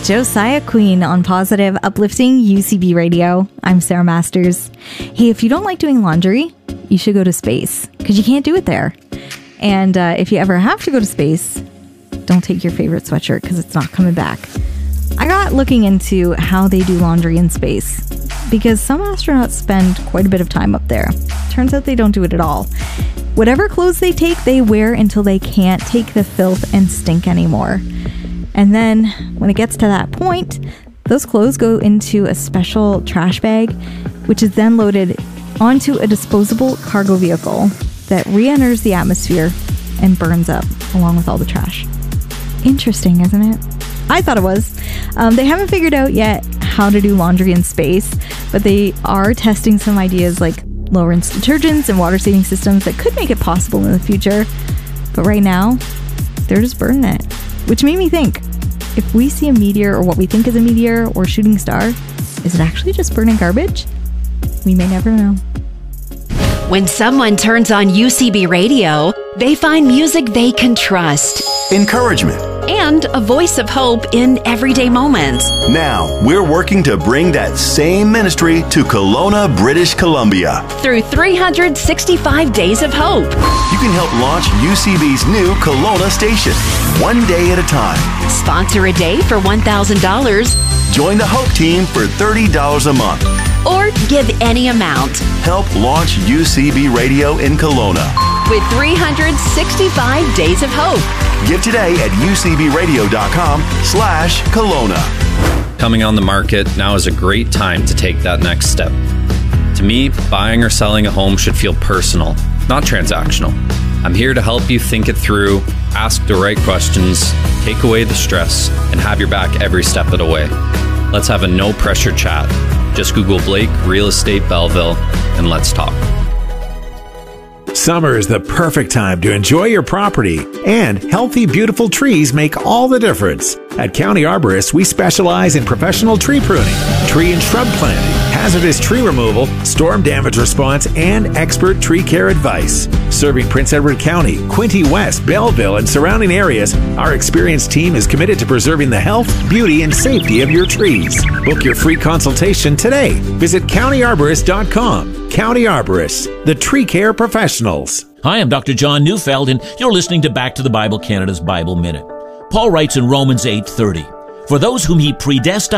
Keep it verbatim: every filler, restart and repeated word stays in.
Josiah Queen on Positive, Uplifting U C B Radio. I'm Sarah Masters. Hey, if you don't like doing laundry, you should go to space because you can't do it there. And uh, if you ever have to go to space, don't take your favorite sweatshirt because it's not coming back. I got looking into how they do laundry in space because some astronauts spend quite a bit of time up there. Turns out they don't do it at all. Whatever clothes they take, they wear until they can't take the filth and stink anymore. And then when it gets to that point, those clothes go into a special trash bag, which is then loaded onto a disposable cargo vehicle that re-enters the atmosphere and burns up along with all the trash. Interesting, isn't it? I thought it was. Um, they haven't figured out yet how to do laundry in space, but they are testing some ideas like low-rinse detergents and water-saving systems that could make it possible in the future. But right now, they're just burning it. Which made me think, if we see a meteor or what we think is a meteor or shooting star, is it actually just burning garbage? We may never know. When someone turns on U C B Radio, they find music they can trust. Encouragement. And a voice of hope in everyday moments. Now, we're working to bring that same ministry to Kelowna, British Columbia. Through three hundred sixty-five Days of Hope. You can help launch U C B's new Kelowna station, one day at a time. Sponsor a day for one thousand dollars. Join the Hope team for thirty dollars a month. Or give any amount. Help launch U C B Radio in Kelowna. With three hundred sixty-five Days of Hope. Give today at ucbradio.com slash Kelowna. Coming on the market, now is a great time to take that next step. To me, buying or selling a home should feel personal, not transactional. I'm here to help you think it through, ask the right questions, take away the stress, and have your back every step of the way. Let's have a no-pressure chat. Just Google Blake Real Estate Belleville and let's talk. Summer is the perfect time to enjoy your property, and healthy, beautiful trees make all the difference. At County Arborists, we specialize in professional tree pruning, tree and shrub planting, hazardous tree removal, storm damage response, and expert tree care advice. Serving Prince Edward County, Quinte West, Belleville, and surrounding areas, our experienced team is committed to preserving the health, beauty, and safety of your trees. Book your free consultation today. Visit county arborist dot com. County Arborists, the tree care professionals. Hi, I'm Doctor John Neufeld, and you're listening to Back to the Bible Canada's Bible Minute. Paul writes in Romans eight thirty, "For those whom he predestined